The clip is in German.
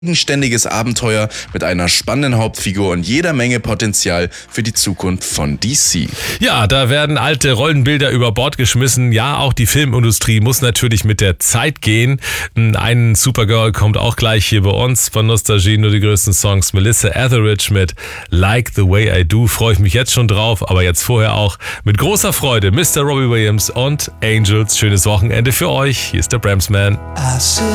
Ständiges Abenteuer mit einer spannenden Hauptfigur und jeder Menge Potenzial für die Zukunft von DC. Ja, da werden alte Rollenbilder über Bord geschmissen. Ja, auch die Filmindustrie muss natürlich mit der Zeit gehen. Ein Supergirl kommt auch gleich hier bei uns von Nostalgie, nur die größten Songs. Melissa Etheridge mit Like the Way I Do. Freue ich mich jetzt schon drauf, aber jetzt vorher auch mit großer Freude Mr. Robbie Williams und Angels. Schönes Wochenende für euch. Hier ist der Bramsman.